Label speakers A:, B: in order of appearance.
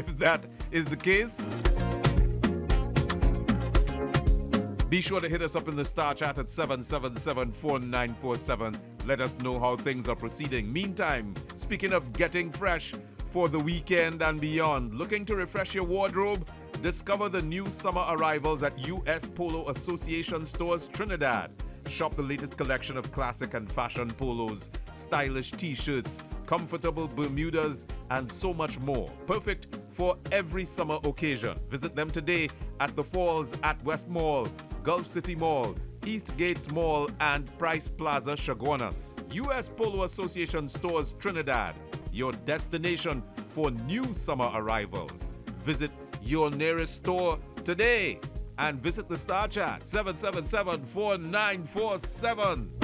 A: if that is the case. Be sure to hit us up in the Star Chat at 777-4947. Let us know how things are proceeding. Meantime, speaking of getting fresh for the weekend and beyond, looking to refresh your wardrobe? Discover the new summer arrivals at US Polo Association Stores Trinidad. Shop the latest collection of classic and fashion polos, stylish t-shirts, comfortable Bermudas, and so much more. Perfect for every summer occasion. Visit them today at the Falls at West Mall, Gulf City Mall, East Gates Mall, and Price Plaza, Chaguanas. US Polo Association Stores Trinidad, your destination for new summer arrivals. Visit your nearest store today and visit the Star Chat 777-4947.